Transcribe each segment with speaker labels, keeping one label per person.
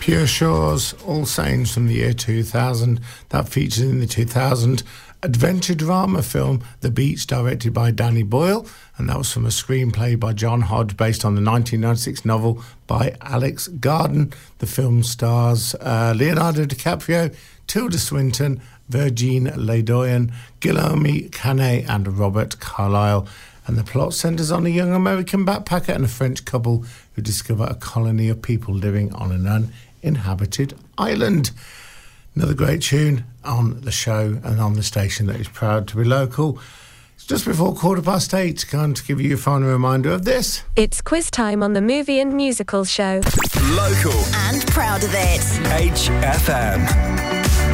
Speaker 1: Pure Shores, All Saints from the year 2000. That featured in the 2000 adventure drama film The Beach, directed by Danny Boyle, and that was from a screenplay by John Hodge based on the 1996 novel by Alex Garden. The film stars Leonardo DiCaprio, Tilda Swinton, Virgin Ledoyen, Guillaume Canet and Robert Carlyle. And the plot centres on a young American backpacker and a French couple who discover a colony of people living on an uninhabited island. Another great tune on the show and on the station that is proud to be local. It's just before 8:15. Going to give you a final reminder of this.
Speaker 2: It's quiz time on the Movie and Musicals show.
Speaker 3: Local
Speaker 4: and proud of it.
Speaker 3: HFM.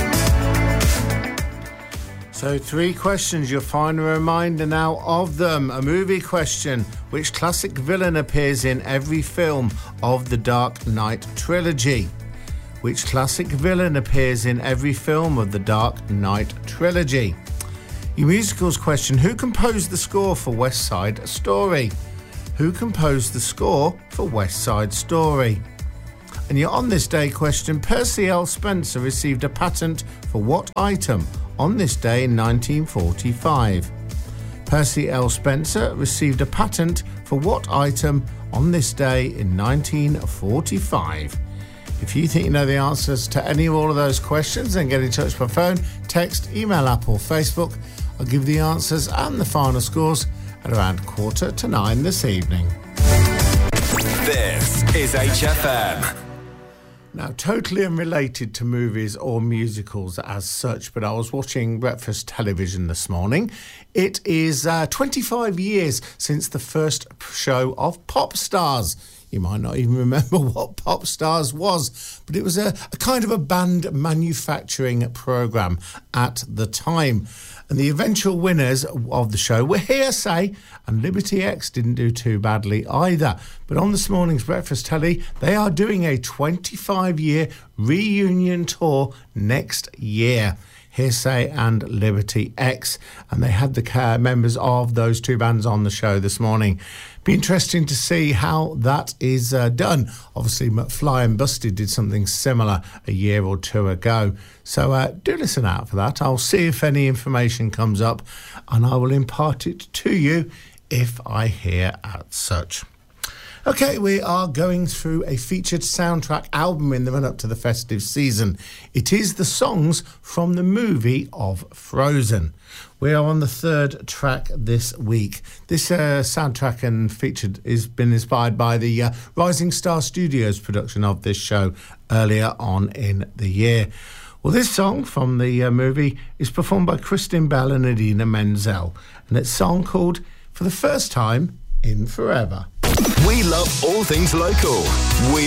Speaker 1: So 3 questions, your final reminder now of them. A movie question. Which classic villain appears in every film of the Dark Knight trilogy? Which classic villain appears in every film of the Dark Knight trilogy? Your musicals question. Who composed the score for West Side Story? Who composed the score for West Side Story? And your On This Day question. Percy L. Spencer received a patent for what item on this day in 1945? Percy L. Spencer received a patent for what item on this day in 1945? If you think you know the answers to any or all of those questions, then get in touch by phone, text, email, app or Facebook. I'll give the answers and the final scores at around 8:45 this evening.
Speaker 3: This is HFM.
Speaker 1: Now, totally unrelated to movies or musicals as such, but I was watching breakfast television this morning. It is 25 years since the first show of Pop Stars. You might not even remember what Pop Stars was, but it was a kind of a band manufacturing programme at the time. And the eventual winners of the show were Hearsay, and Liberty X didn't do too badly either. But on this morning's Breakfast Telly, they are doing a 25-year reunion tour next year. Hearsay and Liberty X, and they had the members of those two bands on the show this morning. Be interesting to see how that is done. Obviously, McFly and Busted did something similar a year or two ago. So do listen out for that. I'll see if any information comes up, and I will impart it to you if I hear as such. Okay, we are going through a featured soundtrack album in the run-up to the festive season. It is the songs from the movie of Frozen. We are on the 3rd track this week. This soundtrack and featured has been inspired by the Rising Star Studios production of this show earlier on in the year. Well, this song from the movie is performed by Kristen Bell and Idina Menzel, and it's a song called For the First Time in Forever.
Speaker 3: We love all things local. We